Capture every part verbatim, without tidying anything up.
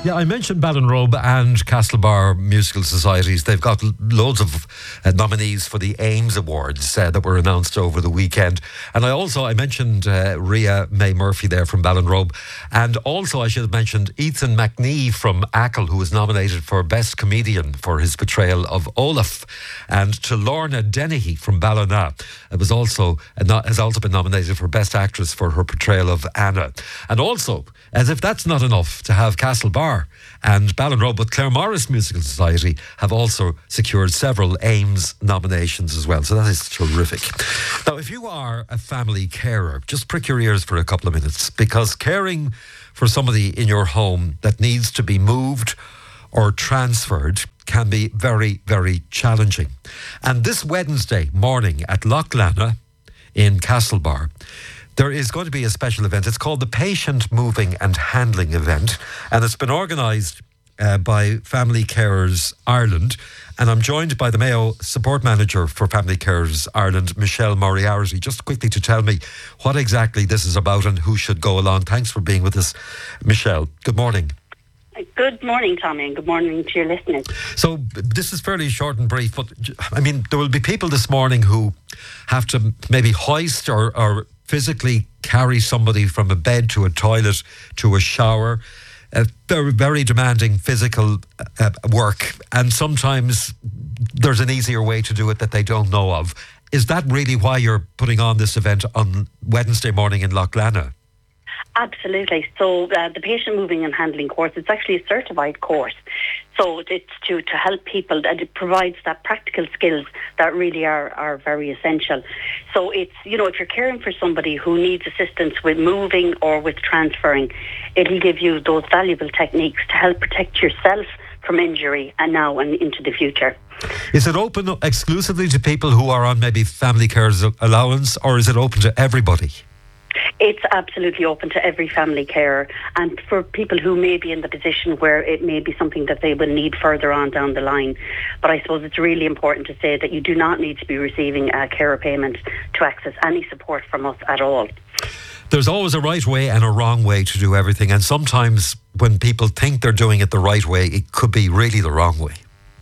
Yeah, I mentioned Ballinrobe and Castlebar Musical Societies. They've got l- loads of uh, nominees for the Ames Awards uh, that were announced over the weekend. And I also, I mentioned uh, Ria May Murphy there from Ballinrobe. And also I should have mentioned Ethan McNee from Achill, who was nominated for Best Comedian for his portrayal of Olaf. And to Lorna Dennehy from Ballina, it was also, uh, has also been nominated for Best Actress for her portrayal of Anna. And also, as if that's not enough, to have Castlebar and Ballinrobe, but Claremorris Musical Society have also secured several Ames nominations as well. So that is terrific. Now, if you are a family carer, just prick your ears for a couple of minutes, because caring for somebody in your home that needs to be moved or transferred can be very, very challenging. And this Wednesday morning at Loughlana in Castlebar, there is going to be a special event. It's called the Patient Moving and Handling Event, and it's been organised uh, by Family Carers Ireland. And I'm joined by the Mayo Support Manager for Family Carers Ireland, Michelle Moriarty, just quickly to tell me what exactly this is about and who should go along. Thanks for being with us, Michelle. Good morning. Good morning, Tommy, and good morning to your listeners. So this is fairly short and brief, but I mean, there will be people this morning who have to maybe hoist or, or physically carry somebody from a bed to a toilet to a shower. Uh, very, very demanding physical uh, work, and sometimes there's an easier way to do it that they don't know of. Is that really why you're putting on this event on Wednesday morning in Loughlana? Absolutely. So uh, the patient moving and handling course, it's actually a certified course. So it's to, to help people, that it provides that practical skills that really are, are very essential. So it's, you know, if you're caring for somebody who needs assistance with moving or with transferring, it'll give you those valuable techniques to help protect yourself from injury and now and into the future. Is it open exclusively to people who are on maybe family carers allowance, or is it open to everybody? It's absolutely open to every family carer, and for people who may be in the position where it may be something that they will need further on down the line. But I suppose it's really important to say that you do not need to be receiving a carer payment to access any support from us at all. There's always a right way and a wrong way to do everything, and sometimes when people think they're doing it the right way, it could be really the wrong way.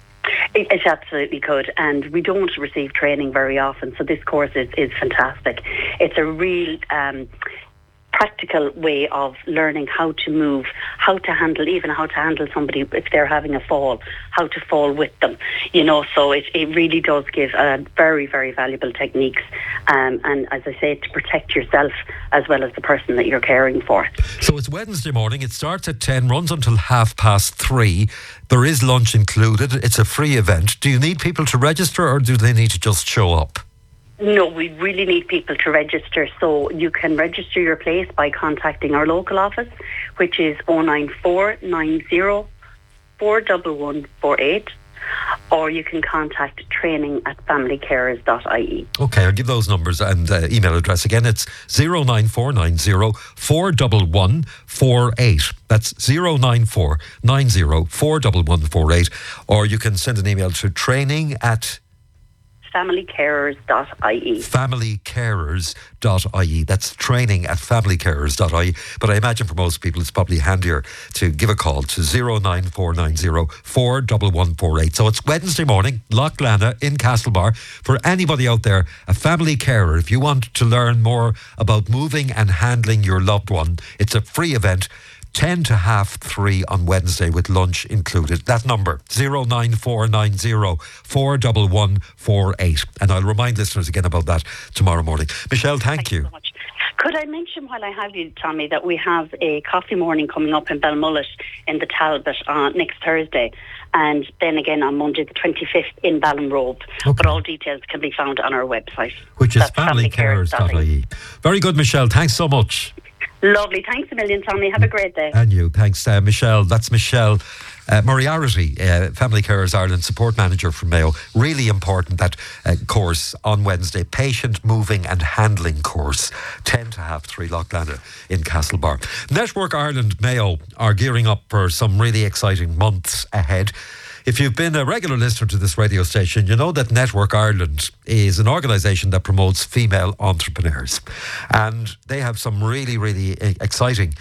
It, it absolutely could, and we don't receive training very often, so this course is, is fantastic. It's a real um, practical way of learning how to move, how to handle, even how to handle somebody if they're having a fall, how to fall with them, you know, so it, it really does give uh, very, very valuable techniques, um, and as I say, to protect yourself as well as the person that you're caring for. So it's Wednesday morning, it starts at ten, runs until half past three. There is lunch included. It's a free event. Do you need people to register, or do they need to just show up? No, we really need people to register. So you can register your place by contacting our local office, which is oh nine four nine zero four one one four eight, or you can contact training at family carers dot I E. Okay, I'll give those numbers and uh, email address again. It's oh nine four nine zero four one one four eight. That's oh nine four nine zero four one one four eight. Or you can send an email to training at family carers dot I E. family carers dot I E. That's training at family carers dot I E. But I imagine for most people it's probably handier to give a call to oh nine four nine zero four one one four eight. So it's Wednesday morning, Loughlana in Castlebar. For anybody out there, a family carer, if you want to learn more about moving and handling your loved one, it's a free event. ten to half three on Wednesday with lunch included. That number, oh nine four nine zero four one one four eight. And I'll remind listeners again about that tomorrow morning. Michelle, thank, thank you. you so much. Could I mention while I have you, Tommy, that we have a coffee morning coming up in Belmullet in the Talbot on next Thursday, and then again on Monday the twenty-fifth in Ballinrobe. Okay. But all details can be found on our website, which is family carers dot I E. Very good, Michelle. Thanks so much. Lovely. Thanks a million, Tommy. Have a great day. And you. Thanks, uh, Michelle. That's Michelle uh, Moriarty, uh, Family Carers Ireland Support Manager from Mayo. Really important, that uh, course on Wednesday. Patient Moving and Handling course. ten to half three, Loughlana in Castlebar. Network Ireland Mayo are gearing up for some really exciting months ahead. If you've been a regular listener to this radio station, you know that Network Ireland is an organisation that promotes female entrepreneurs. And they have some really, really exciting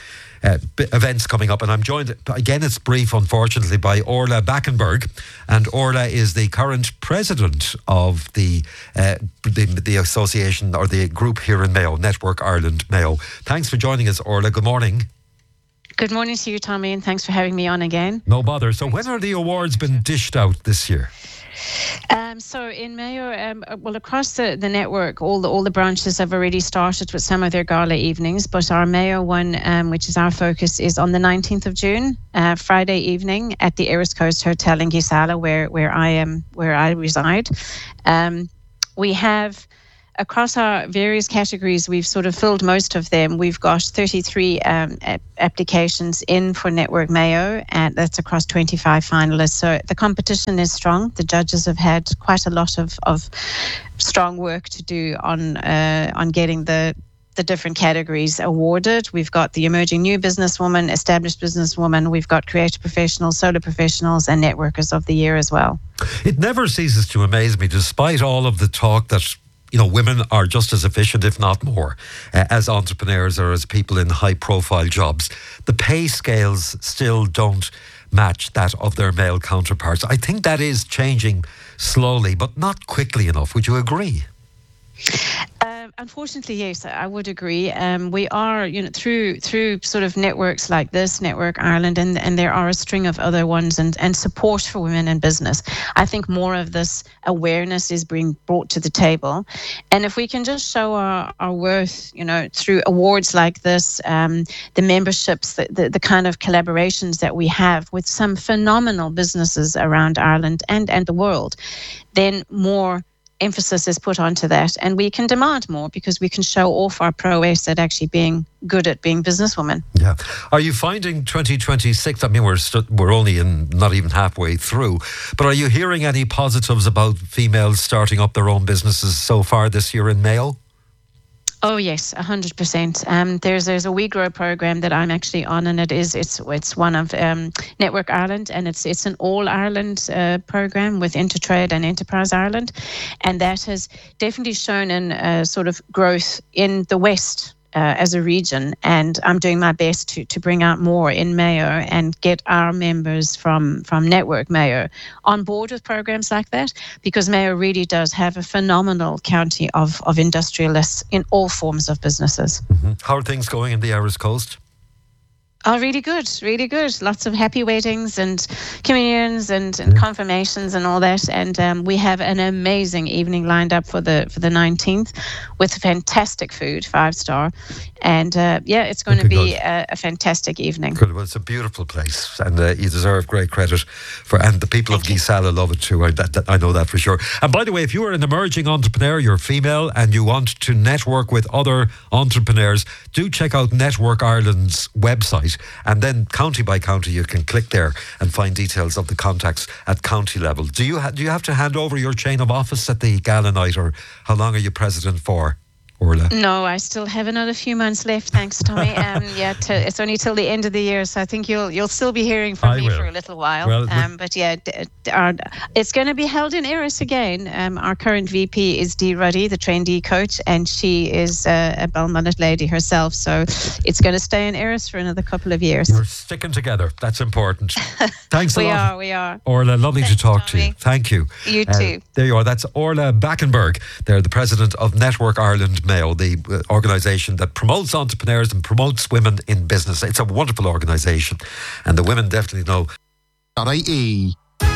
uh, b- events coming up. And I'm joined, again, it's brief, unfortunately, by Orla Backenberg. And Orla is the current president of the, uh, the, the association or the group here in Mayo, Network Ireland Mayo. Thanks for joining us, Orla. Good morning. Good morning to you, Tommy, and thanks for having me on again. No bother. So when are the awards been dished out this year? Um, so in Mayo, um, well, across the, the network, all the all the branches have already started with some of their gala evenings. But our Mayo one, um, which is our focus, is on the nineteenth of June, uh, Friday evening at the Eris Coast Hotel in Gisala, where where I am, where I reside. Um, we have. Across our various categories, we've sort of filled most of them. We've got thirty-three um, ap- applications in for Network Mayo, and that's across twenty-five finalists. So the competition is strong. The judges have had quite a lot of, of strong work to do on uh, on getting the the different categories awarded. We've got the emerging new businesswoman, established businesswoman. We've got creative professionals, solo professionals, and networkers of the year as well. It never ceases to amaze me, despite all of the talk that, you know, women are just as efficient, if not more, uh, as entrepreneurs or as people in high-profile jobs. The pay scales still don't match that of their male counterparts. I think that is changing slowly, but not quickly enough. Would you agree? Uh, unfortunately, yes, I would agree. Um, we are, you know, through through sort of networks like this, Network Ireland, and, and there are a string of other ones, and, and support for women in business. I think more of this awareness is being brought to the table. And if we can just show our, our worth, you know, through awards like this, um, the memberships, the, the, the kind of collaborations that we have with some phenomenal businesses around Ireland and, and the world, then more emphasis is put onto that, and we can demand more because we can show off our prowess at actually being good at being businesswomen. Yeah. Are you finding twenty twenty-six, I mean, we're st- we're only in not even halfway through, but are you hearing any positives about females starting up their own businesses so far this year in Mayo? Oh yes, a hundred percent. Um, there's there's a We Grow program that I'm actually on, and it is it's it's one of um, Network Ireland, and it's it's an all Ireland uh, program with Intertrade and Enterprise Ireland, and that has definitely shown in uh, sort of growth in the West. Uh, as a region, and I'm doing my best to to bring out more in Mayo and get our members from from Network Mayo on board with programs like that, because Mayo really does have a phenomenal county of of industrialists in all forms of businesses. Mm-hmm. How are things going in the Eris Coast? Oh, really good, really good. Lots of happy weddings and communions and, and yeah. confirmations and all that. And um, we have an amazing evening lined up for the for the nineteenth with fantastic food, five star. And uh, yeah, it's going Looking to be a, a fantastic evening. Good. Well, it's a beautiful place, and uh, you deserve great credit for. And the people Thank of Gisala love it too. I, that, that, I know that for sure. And by the way, if you are an emerging entrepreneur, you're female, and you want to network with other entrepreneurs, do check out Network Ireland's website. And then county by county, you can click there and find details of the contacts at county level. Do you ha- do you have to hand over your chain of office at the gala night, or how long are you president for, Orla? No, I still have another few months left, thanks, Tommy. Um, yeah, to, it's only till the end of the year, so I think you'll you'll still be hearing from I me will. for a little while. Well, um, but yeah, d- d- our, it's going to be held in Eris again. Um, our current V P is Dee Ruddy, the trainee coach, and she is uh, a Balmullet lady herself. So it's going to stay in Eris for another couple of years. You're sticking together. That's important. Thanks a we lot. are, we are. Orla, lovely Thanks, to talk Tommy. to you. Thank you. You Uh, too. There you are. That's Orla Backenberg. They're the president of Network Ireland Mayo, the uh, organisation that promotes entrepreneurs and promotes women in business. It's a wonderful organisation, and the women definitely know. I E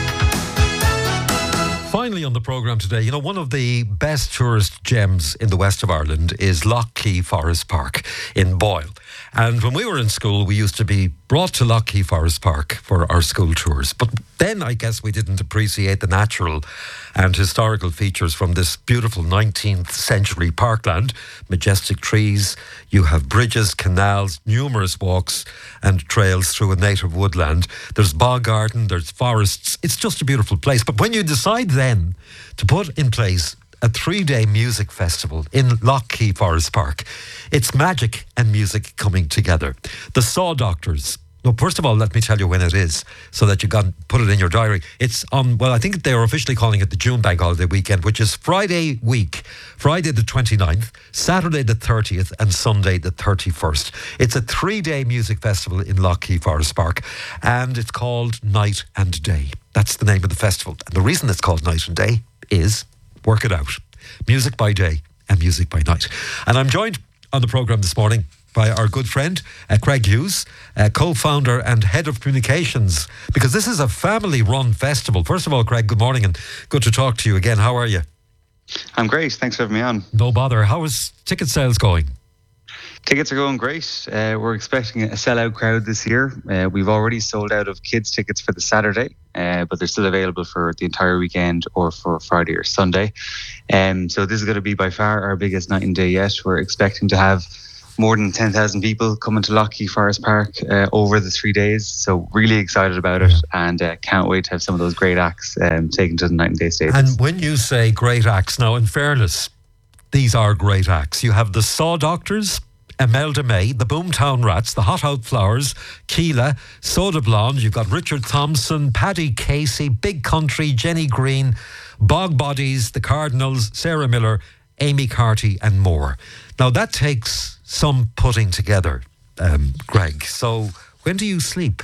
Finally on the programme today, you know, one of the best tourist gems in the west of Ireland is Lough Key Forest Park in Boyle. And when we were in school, we used to be brought to Lough Key Forest Park for our school tours. But then I guess we didn't appreciate the natural and historical features from this beautiful nineteenth century parkland. Majestic trees, you have bridges, canals, numerous walks and trails through a native woodland. There's bog garden, there's forests. It's just a beautiful place. But when you decide then to put in place a three-day music festival in Lough Key Forest Park, it's magic and music coming together. The Saw Doctors, No, first of all, let me tell you when it is, so that you can put it in your diary. It's on, well, I think they are officially calling it the June Bank Holiday Weekend, which is Friday week, Friday the twenty-ninth, Saturday the thirtieth, and Sunday the thirty-first. It's a three-day music festival in Lough Forest Park, and it's called Night and Day. That's the name of the festival. And the reason it's called Night and Day is, work it out, music by day and music by night. And I'm joined on the programme this morning by our good friend, uh, Craig Hughes, uh, co-founder and head of communications, because this is a family-run festival. First of all, Craig, good morning and good to talk to you again. How are you? I'm great. Thanks for having me on. No bother. How is ticket sales going? Tickets are going great. Uh, we're expecting a sellout crowd this year. Uh, we've already sold out of kids' tickets for the Saturday, uh, but they're still available for the entire weekend or for Friday or Sunday. Um, so this is going to be by far our biggest night and day yet. We're expecting to have more than ten thousand people coming to Lough Forest Park uh, over the three days. So really excited about it, and uh, can't wait to have some of those great acts um, taken to the night and day stages. And when you say great acts, now in fairness, these are great acts. You have the Saw Doctors, Imelda May, the Boomtown Rats, the Hot Out Flowers, Keela, Soda Blonde. You've got Richard Thompson, Paddy Casey, Big Country, Jenny Green, Bog Bodies, the Cardinals, Sarah Miller, Amy Carty, and more. Now that takes some putting together, um, Greg. So when do you sleep?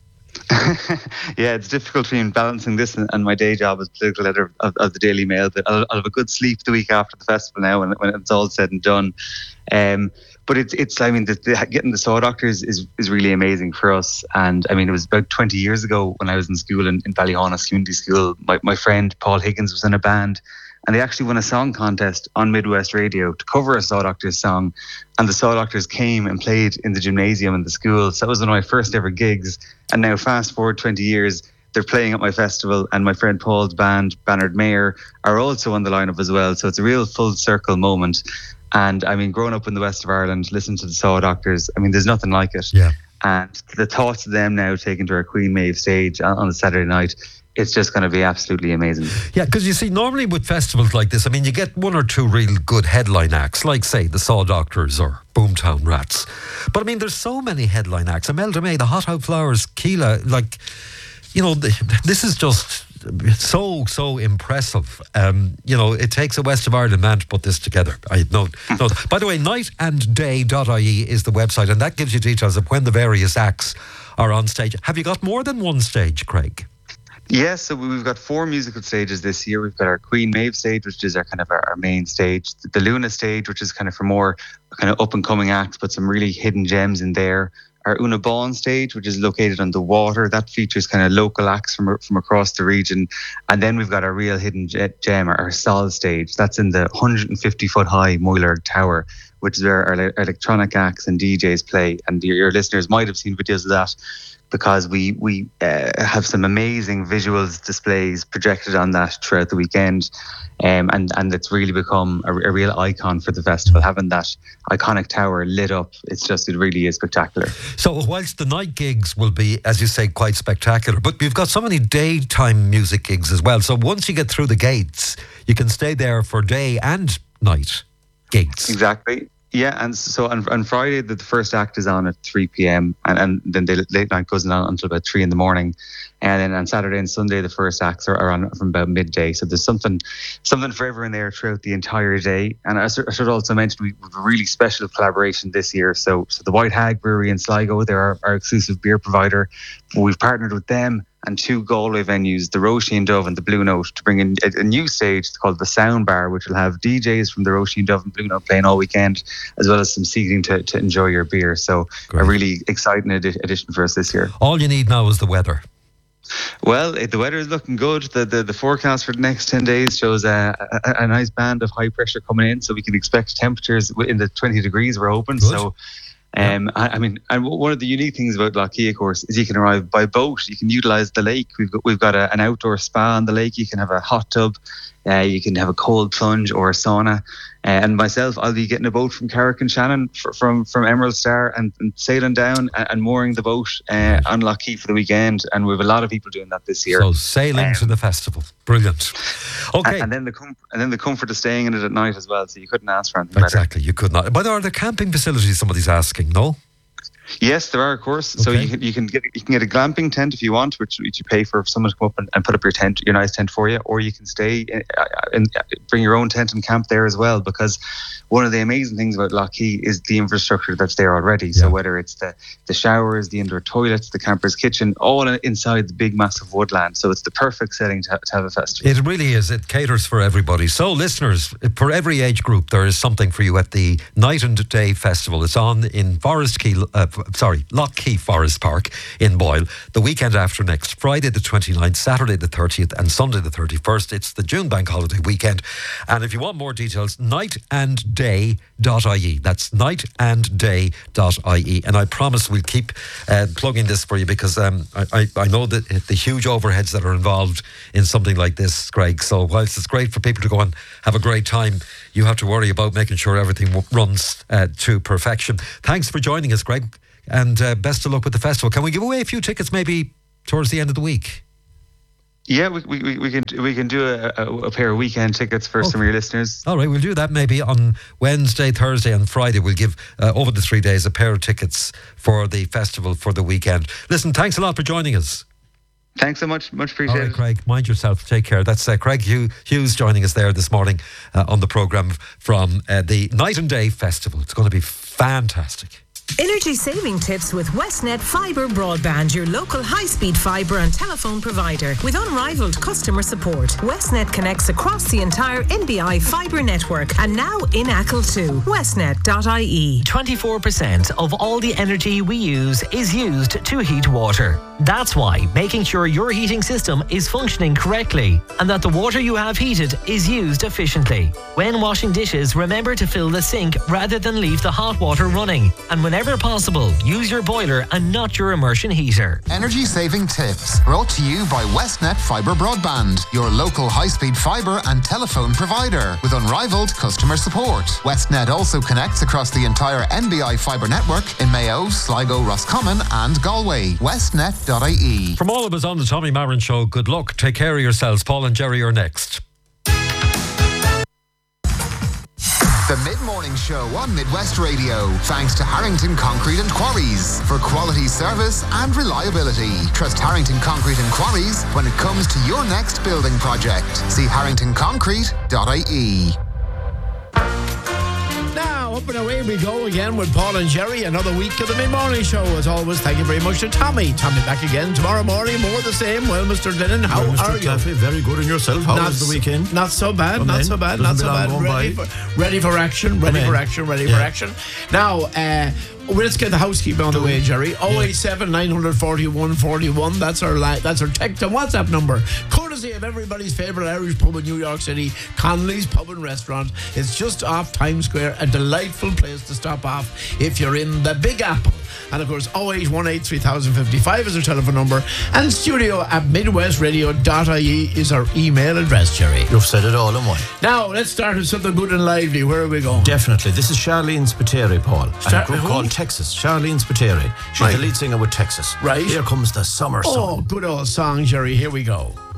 Yeah, it's difficult between balancing this and, and my day job as political editor of, of the Daily Mail. But I'll, I'll have a good sleep the week after the festival now, when, when it's all said and done. Um, but it's, it's. I mean, the, the, getting the Saw Doctors is is really amazing for us. And I mean, it was about twenty years ago when I was in school in, in Ballyhonus Community School. My my friend Paul Higgins was in a band, and they actually won a song contest on Midwest Radio to cover a Saw Doctors song. And the Saw Doctors came and played in the gymnasium in the school. So that was one of my first ever gigs. And now fast forward twenty years, they're playing at my festival, and my friend Paul's band, Bannard Mayer, are also on the lineup as well. So it's a real full circle moment. And I mean, growing up in the west of Ireland, listening to the Saw Doctors, I mean, there's nothing like it. Yeah. And the thoughts of them now taken to our Queen Maeve stage on, on the Saturday night, it's just going to be absolutely amazing. Yeah, because you see, normally with festivals like this, I mean, you get one or two real good headline acts, like, say, the Saw Doctors or Boomtown Rats. But, I mean, there's so many headline acts. Imelda May, the Hot Out Flowers, Keela, like, you know, this is just so, so impressive. Um, you know, it takes a West of Ireland man to put this together. I no, no. By the way, night and day dot I E is the website, and that gives you details of when the various acts are on stage. Have you got more than one stage, Craig? Yes, so we've got four musical stages this year. We've got our Queen Maeve stage, which is our kind of our, our main stage. The Luna stage, which is kind of for more kind of up and coming acts, but some really hidden gems in there. Our Una Bawn stage, which is located on the water, that features kind of local acts from from across the region. And then we've got our real hidden gem, our, our Sol stage. That's in the one hundred fifty foot high Moylurg Tower, which is where our electronic acts and D Js play. And your, your listeners might have seen videos of that, because we we uh, have some amazing visuals displays projected on that throughout the weekend, um, and and it's really become a, a real icon for the festival. Having that iconic tower lit up, it's just it really is spectacular. So whilst the night gigs will be, as you say, quite spectacular, but we've got so many daytime music gigs as well. So once you get through the gates, you can stay there for day and night gigs. Exactly. Yeah, and so on, on Friday, the, the first act is on at three p.m. and, and then the late night goes on until about three in the morning. And then on Saturday and Sunday, the first acts are, are on from about midday. So there's something something for everyone there throughout the entire day. And I, I should also mention we have a really special collaboration this year. So so the White Hag Brewery in Sligo, they're our, our exclusive beer provider. We've partnered with them and two Galway venues, the Roshi and Dove and the Blue Note, to bring in a, a new stage called the Sound Bar, which will have D Js from the Roshi and Dove and Blue Note playing all weekend, as well as some seating to, to enjoy your beer. So Great. A really exciting adi- addition for us this year. All you need now is the weather. Well, it, the weather is looking good. The, the the forecast for the next ten days shows a, a, a nice band of high pressure coming in, so we can expect temperatures in the twenty degrees. We're hoping. Good. So. Um, I, I mean, and one of the unique things about Lough, of course, is you can arrive by boat. You can utilise the lake. We've got we've got a, an outdoor spa on the lake. You can have a hot tub. Uh, you can have a cold plunge or a sauna. Uh, and myself, I'll be getting a boat from Carrick and Shannon for, from from Emerald Star and, and sailing down and, and mooring the boat uh, on Lough for the weekend. And we have a lot of people doing that this year. So sailing um, to the festival, brilliant. Okay, and, and then the com- and then the comfort of staying in it at night as well. So you couldn't ask for anything exactly, better. You could not. But are there camping facilities? Somebody's asking. No. Yes, there are, of course. Okay. So you can you can get you can get a glamping tent if you want, which, which you pay for someone to come up and, and put up your tent, your nice tent for you, or you can stay and bring your own tent and camp there as well. Because one of the amazing things about Lough Key is the infrastructure that's there already. Yeah. So whether it's the the showers, the indoor toilets, the camper's kitchen, all inside the big massive woodland. So it's the perfect setting to, to have a festival. It really is. It caters for everybody. So listeners, for every age group, there is something for you at the Night and Day Festival. It's on in Forest Key. Uh, sorry, Lough Key Forest Park in Boyle, the weekend after next, Friday the twenty-ninth, Saturday the thirtieth and Sunday the thirty-first. It's the June bank holiday weekend. And if you want more details, night and day dot I E. That's night and day dot I E. And I promise we'll keep uh, plugging this for you because um, I, I, I know that the huge overheads that are involved in something like this, Greg. So whilst it's great for people to go and have a great time, you have to worry about making sure everything w- runs uh, to perfection. Thanks for joining us, Greg. And uh, best of luck with the festival. Can we give away a few tickets maybe towards the end of the week? Yeah, we we, we can we can do a, a, a pair of weekend tickets for okay. some of your listeners. All right, we'll do that maybe on Wednesday, Thursday and Friday. We'll give, uh, over the three days, a pair of tickets for the festival for the weekend. Listen, thanks a lot for joining us. Thanks so much. Much appreciated. All right, Craig, mind yourself. Take care. That's uh, Craig Hughes joining us there this morning uh, on the programme from uh, the Night and Day Festival. It's going to be fantastic. Energy saving tips with Westnet Fibre Broadband, your local high-speed fibre and telephone provider. With unrivaled customer support, Westnet connects across the entire N B I fibre network and now in Achill too. Westnet dot I E. twenty-four percent of all the energy we use is used to heat water. That's why making sure your heating system is functioning correctly and that the water you have heated is used efficiently. When washing dishes, remember to fill the sink rather than leave the hot water running. And whenever possible, use your boiler and not your immersion heater. Energy saving tips brought to you by Westnet Fibre Broadband, your local high-speed fibre and telephone provider with unrivaled customer support. Westnet also connects across the entire N B I fibre network in Mayo, Sligo, Roscommon and Galway. Westnet dot I E. From all of us on the Tommy Marin Show, good luck. Take care of yourselves. Paul and Jerry are next. The Mid-Morning Show on Midwest Radio, thanks to Harrington Concrete and Quarries for quality service and reliability. Trust Harrington Concrete and Quarries when it comes to your next building project. See harrington concrete dot I E. Up and away we go again with Paul and Jerry. Another week of the Mid-Morning Show. As always, thank you very much to Tommy. Tommy back again tomorrow morning. More the same. Well, Mister Lennon, how well, Mister are Claffey, you? very good. And yourself? How not was the weekend? Not so bad. Come not in. so bad. Doesn't not so bad. Ready for, ready for action. Ready Come for in. action. Ready yeah. for action. Now, uh, well, let's get the housekeeping on the way, Jerry. oh eight seven, nine four one, four one. That's our li- that's our text and WhatsApp number. Courtesy of everybody's favourite Irish pub in New York City, Connolly's Pub and Restaurant. It's just off Times Square. A delightful place to stop off if you're in the Big Apple. And of course, oh eight one eight, three thousand fifty-five is our telephone number. And studio at midwest radio dot I E is our email address, Jerry. You've said it all in one. Now, let's start with something good and lively. Where are we going? Definitely. This is Charlene Spiteri, Paul. Star- and a group who? called Texas. Charlene Spiteri. She's Right. the lead singer with Texas. Right. Here comes the summer Oh, song. good old song, Jerry. Here we go.